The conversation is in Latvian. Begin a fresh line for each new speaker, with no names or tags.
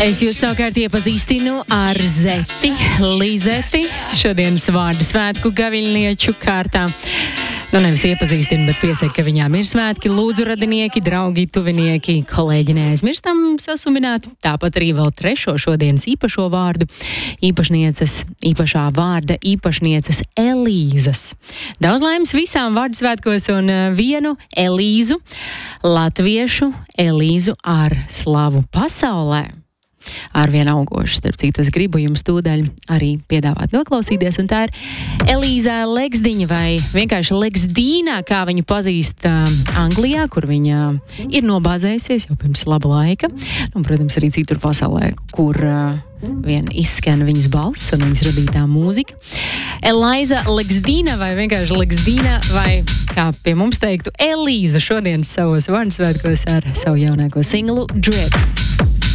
Es jūs savukārt iepazīstinu ar Zeti, Lizeti, šodienas vārdu svētku gaviļnieču kārtā. Nevis iepazīstinu, bet piesaku, ka viņām ir svētki, lūdzu radinieki, draugi, tuvinieki, kolēģi neaizmirstam sasumināt. Tāpat arī vēl trešo šodienas īpašo vārdu, īpašā vārda īpašnieces Elīzas. Daudz laimes visām vārdu svētkos un vienu Elīzu, latviešu Elīzu ar slavu pasaulē. Arvien augoši, starp citu, es gribu jums tūdaļ arī piedāvāt noklausīties, un tā ir Elīza Legsdiņa vai vienkārši Legsdīna, kā viņu pazīst Anglijā, kur viņa ir nobāzējusies jau pirms laba laika, un, protams, arī citur pasaulē, kur vien izskan viņas balss un viņas radītā mūzika. Elīza Legsdīna vai vienkārši Legsdīna vai, kā pie mums teiktu, Elīza šodien savos vārdu svētkos ar savu jaunāko singlu Drip.